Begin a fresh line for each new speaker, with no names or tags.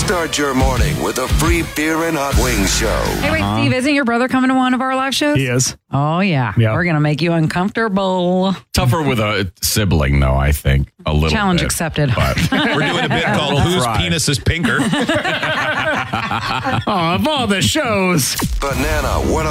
Start your morning with a free beer and hot wings show.
Hey, wait, Steve, isn't your brother coming to one of our live shows?
He is.
Oh, yeah. We're going to make you uncomfortable.
Tougher with a sibling, though, I think. A little
Challenge
bit.
accepted.
But
We're doing a bit called Whose Penis is Pinker?
Of all the shows.
Banana 101.